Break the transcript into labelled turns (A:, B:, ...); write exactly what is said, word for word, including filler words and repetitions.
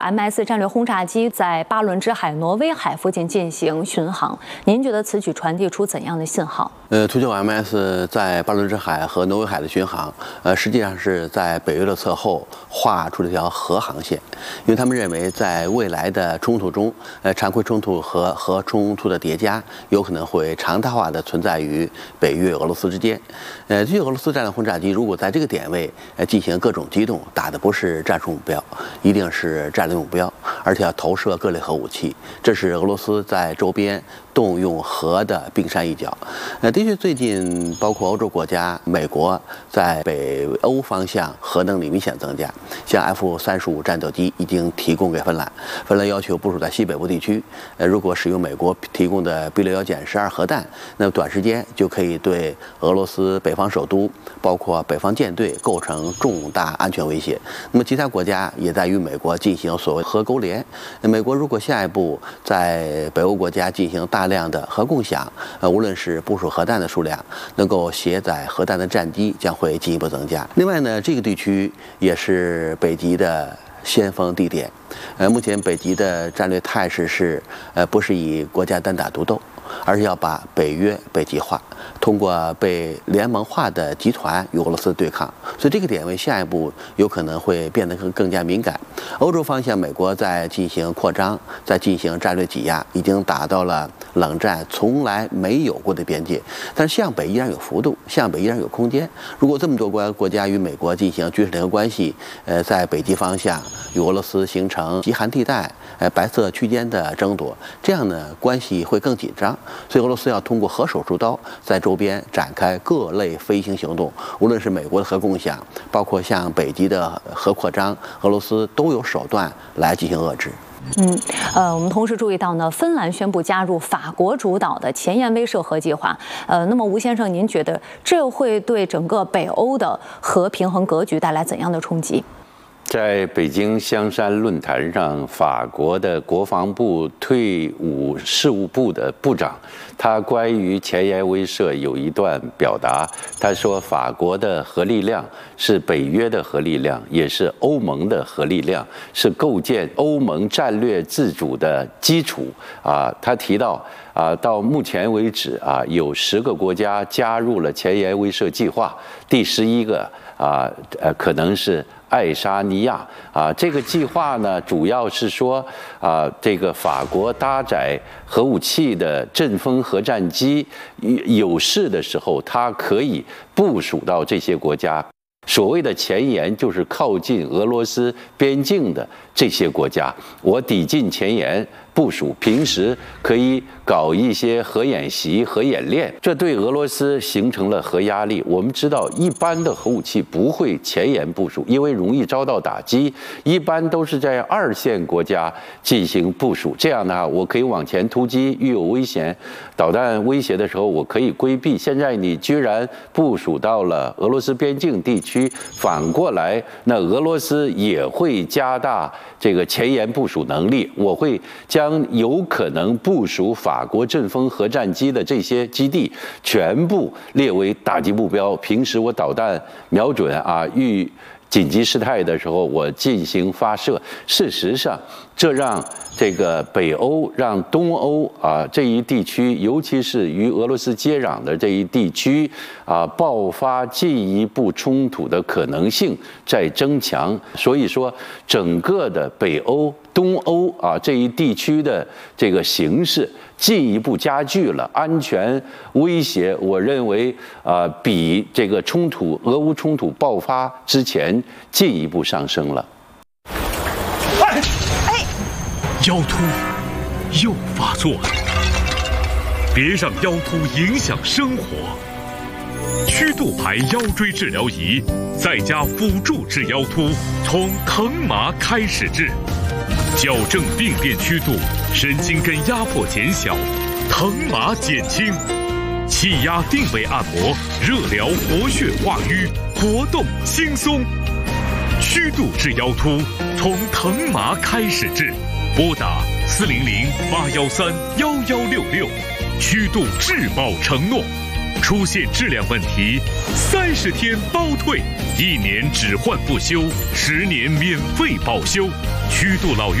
A: M S 战略轰炸机在巴伦支海、挪威海附近进行巡航，您觉得此举传递出怎样的信号？
B: 呃，图九 M S 在巴伦支海和挪威海的巡航，呃，实际上是在北约的侧后画出了一条核航线，因为他们认为在未来的冲突中，呃，常规冲突和核冲突的叠加有可能会常态化的存在于北约、俄罗斯之间。呃，这些俄罗斯战略轰炸机如果在这个点位呃进行各种机动，打的不是战术目标，一定是战略目标，而且要投射各类核武器，这是俄罗斯在周边动用核的冰山一角。呃，的确，最近包括欧洲国家、美国在北欧方向核能力明显增加，像 F 三十五战斗机已经提供给芬兰，芬兰要求部署在西北部地区。呃，如果使用美国提供的 B 六一减十二核弹，那么短时间就可以对俄罗斯北方首都，包括北方舰队构成重大安全威胁。那么其他国家也在与美国进行所谓核勾连。美国如果下一步在北欧国家进行大量的核共享，呃，无论是部署核弹的数量，能够携载核弹的战机将会进一步增加。另外呢，这个地区也是北极的先锋地点。呃，目前北极的战略态势是，呃，不是以国家单打独斗，而是要把北约北极化，通过被联盟化的集团与俄罗斯对抗。所以这个点位下一步有可能会变得更更加敏感。欧洲方向，美国在进行扩张，在进行战略挤压，已经达到了冷战从来没有过的边界。但是向北依然有幅度，向北依然有空间。如果这么多国国家与美国进行军事联合关系，呃，在北极方向与俄罗斯形成极寒地带、呃白色区间的争夺，这样呢关系会更紧张。所以俄罗斯要通过核手术刀在周边展开各类飞行行动，无论是美国的核共享，包括向北极的核扩张，俄罗斯都有手段来进行遏制。
A: 嗯，呃，我们同时注意到呢，芬兰宣布加入法国主导的前沿威慑核计划。呃，那么吴先生，您觉得这会对整个北欧的核平衡格局带来怎样的冲击？
C: 在北京香山论坛上，法国的国防部退伍事务部的部长，他关于前沿威慑有一段表达，他说法国的核力量是北约的核力量，也是欧盟的核力量，是构建欧盟战略自主的基础啊。他提到啊，到目前为止啊，有十个国家加入了前沿威慑计划，第十一个啊呃可能是爱沙尼亚啊。这个计划呢，主要是说啊，这个法国搭载核武器的阵风核战机，有事的时候，它可以部署到这些国家。所谓的前沿就是靠近俄罗斯边境的这些国家，我抵近前沿部署，平时可以搞一些核演习、核演练，这对俄罗斯形成了核压力。我们知道，一般的核武器不会前沿部署，因为容易遭到打击，一般都是在二线国家进行部署。这样的话，我可以往前突击，遇有危险、导弹威胁的时候，我可以规避。现在你居然部署到了俄罗斯边境地区，反过来，那俄罗斯也会加大这个前沿部署能力，我会将将有可能部署法国阵风核战机的这些基地全部列为打击目标。平时我导弹瞄准啊，遇紧急事态的时候，我进行发射。事实上，这让这个北欧、让东欧啊这一地区，尤其是与俄罗斯接壤的这一地区啊，爆发进一步冲突的可能性在增强。所以说，整个的北欧、东欧啊这一地区的这个形势进一步加剧了，安全威胁，我认为啊比这个冲突、俄乌冲突爆发之前进一步上升了。
D: 哎哎，腰突又发作了，别让腰突影响生活。曲度牌腰椎治疗仪，在家辅助治腰突，从疼麻开始治。矫正病变曲度，神经根压迫减小，疼麻减轻，气压定位按摩，热疗活血化瘀，活动轻松。曲度治腰突，从疼麻开始治，拨打四零零八幺三幺幺六六，曲度质保承诺。 出现质量问题，三十天包退，一年只换不修，十年免费保修。虚度老用